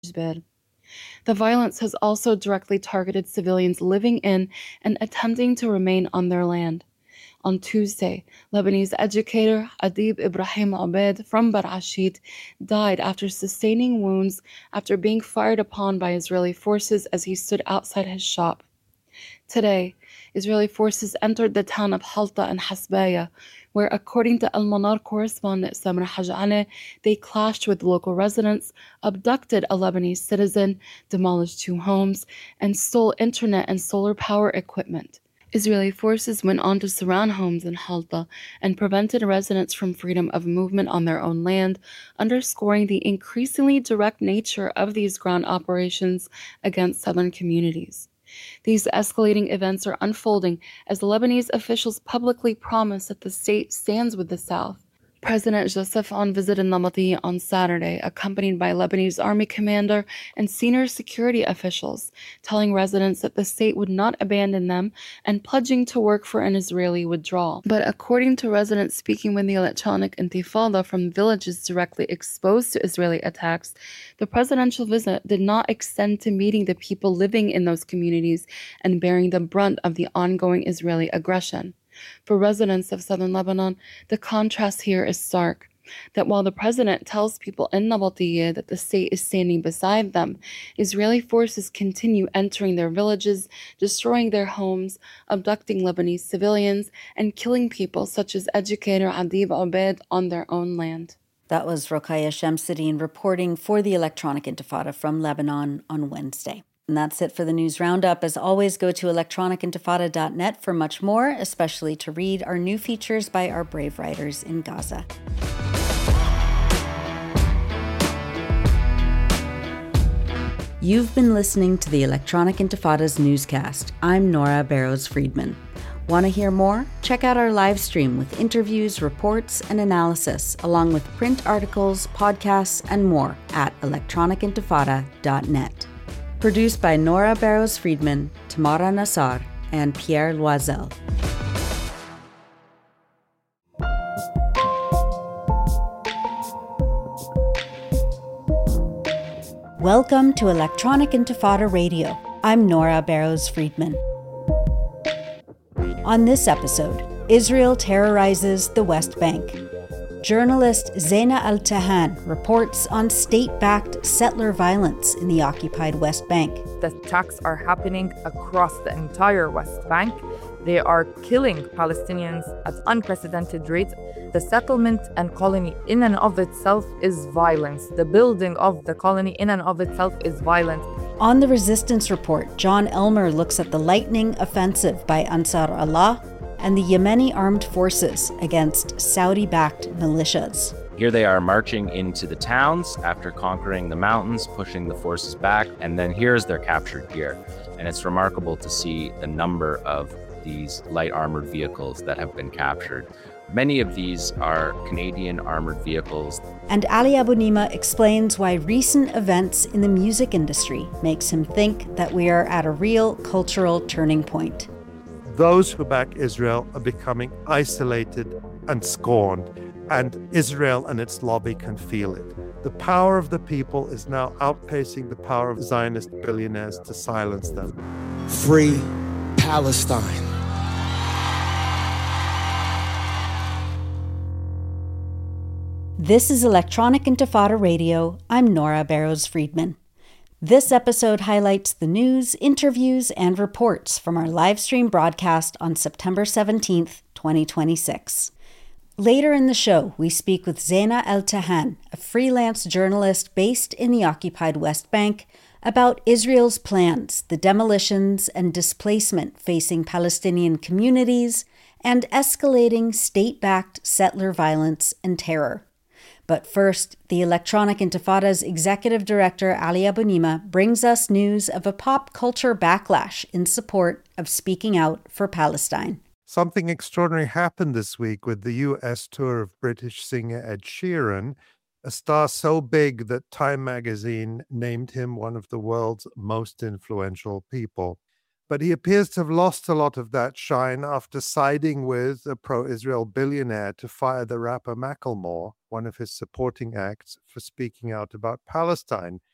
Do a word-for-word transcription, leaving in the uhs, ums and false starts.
The violence has also directly targeted civilians living in and attempting to remain on their land. On Tuesday, Lebanese educator Adib Ibrahim Obaid from Barashit died after sustaining wounds after being fired upon by Israeli forces as he stood outside his shop. Today, Israeli forces entered the town of Halta and Hasbaya, where, according to Al Manar correspondent Samra Hajane, they clashed with local residents, abducted a Lebanese citizen, demolished two homes, and stole internet and solar power equipment. Israeli forces went on to surround homes in Halta and prevented residents from freedom of movement on their own land, underscoring the increasingly direct nature of these ground operations against southern communities. These escalating events are unfolding as Lebanese officials publicly promise that the state stands with the South. President Joseph Aoun visited Lamati on Saturday, accompanied by Lebanese army commander and senior security officials, telling residents that the state would not abandon them and pledging to work for an Israeli withdrawal. But according to residents speaking with the Electronic Intifada from villages directly exposed to Israeli attacks, the presidential visit did not extend to meeting the people living in those communities and bearing the brunt of the ongoing Israeli aggression. For residents of southern Lebanon, the contrast here is stark. That while the president tells people in Nabatiyeh that the state is standing beside them, Israeli forces continue entering their villages, destroying their homes, abducting Lebanese civilians, and killing people such as educator Adib Obaid on their own land. That was Rokhaya Shamsuddin reporting for the Electronic Intifada from Lebanon on Wednesday. And that's it for the news roundup. As always, go to electronic intifada dot net for much more, especially to read our new features by our brave writers in Gaza. You've been listening to the Electronic Intifada's newscast. I'm Nora Barrows-Friedman. Want to hear more? Check out our live stream with interviews, reports, and analysis, along with print articles, podcasts, and more at electronic intifada dot net. Produced by Nora Barrows-Friedman, Tamara Nassar, and Pierre Loisel. Welcome to Electronic Intifada Radio. I'm Nora Barrows-Friedman. On this episode, Israel terrorizes the West Bank. Journalist Zeina Al-Tahan reports on state-backed settler violence in the occupied West Bank. The attacks are happening across the entire West Bank. They are killing Palestinians at unprecedented rates. The settlement and colony in and of itself is violence. The building of the colony in and of itself is violent. On the Resistance Report, John Elmer looks at the lightning offensive by Ansar Allah and the Yemeni armed forces against Saudi-backed militias. Here they are marching into the towns after conquering the mountains, pushing the forces back, and then here's their captured gear. And it's remarkable to see the number of these light armored vehicles that have been captured. Many of these are Canadian armored vehicles. And Ali Abunimah explains why recent events in the music industry makes him think that we are at a real cultural turning point. Those who back Israel are becoming isolated and scorned, and Israel and its lobby can feel it. The power of the people is now outpacing the power of Zionist billionaires to silence them. Free Palestine. This is Electronic Intifada Radio. I'm Nora Barrows-Friedman. This episode highlights the news, interviews, and reports from our live stream broadcast on September seventeenth, twenty twenty-six. Later in the show, we speak with Zeina Al-Tahan, a freelance journalist based in the occupied West Bank, about Israel's plans, the demolitions and displacement facing Palestinian communities, and escalating state-backed settler violence and terror. But first, the Electronic Intifada's executive director, Ali Abunimah, brings us news of a pop culture backlash in support of speaking out for Palestine. Something extraordinary happened this week with the U S tour of British singer Ed Sheeran, a star so big that Time magazine named him one of the world's most influential people. But he appears to have lost a lot of that shine after siding with a pro-Israel billionaire to fire the rapper Macklemore, one of his supporting acts, for speaking out about Palestine.